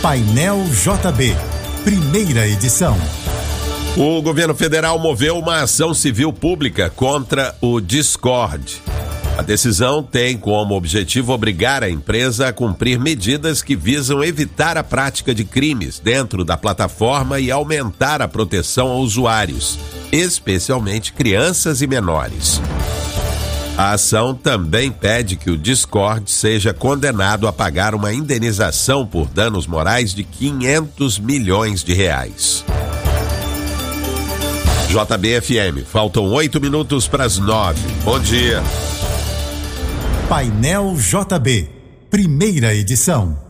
Painel JB, primeira edição. O governo federal moveu uma ação civil pública contra o Discord. A decisão tem como objetivo obrigar a empresa a cumprir medidas que visam evitar a prática de crimes dentro da plataforma e aumentar a proteção a usuários, especialmente crianças e menores. A ação também pede que o Discord seja condenado a pagar uma indenização por danos morais de R$500 milhões. JB-FM, faltam 8 minutos para as 9. Bom dia. Painel JB, primeira edição.